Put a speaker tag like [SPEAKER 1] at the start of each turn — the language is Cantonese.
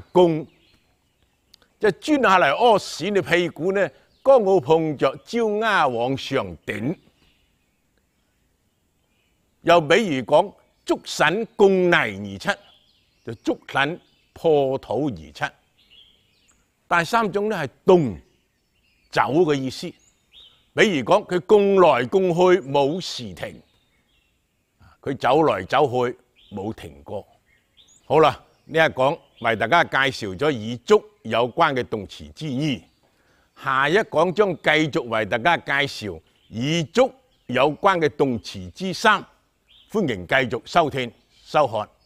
[SPEAKER 1] 公，即係專下嚟屙屎，你屁股呢剛好碰着招丫往上頂。又比如講竹筍供泥而出，就竹筍破土而出。第三種呢係動走嘅意思，比如講佢供來供去冇時停，佢走來走去冇停過。好啦，呢一講為大家介紹咗以足有關嘅動詞之二，下一講將繼續為大家介紹以足有關嘅動詞之三。歡迎繼續收聽收看。